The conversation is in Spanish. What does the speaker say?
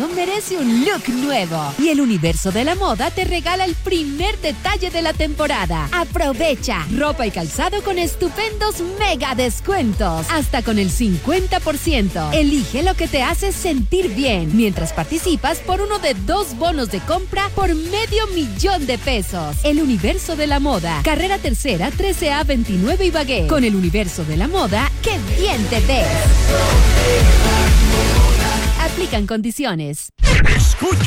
año merece un look nuevo. Y el Universo de la Moda te regala el primer detalle de la temporada. Aprovecha. Ropa y calzado con estupendos mega descuentos. Hasta con el 50%. Elige lo que te hace sentir bien. Mientras participas por uno de 2 bonos de compra por $500,000 El Universo de la Moda. Carrera Tercera, 13A 29 Ibagué. Con el Universo de la Moda, ¡qué bien te ves! Aplican condiciones. Escucha.